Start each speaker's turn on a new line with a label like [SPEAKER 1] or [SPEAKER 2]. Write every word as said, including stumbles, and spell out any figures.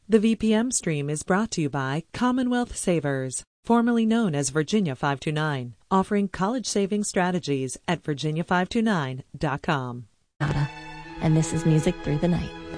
[SPEAKER 1] The V P M stream is brought to you by Commonwealth Savers, formerly known as Virginia five two nine, offering college saving strategies at virginia five two nine dot com.
[SPEAKER 2] And this is Music Through the Night.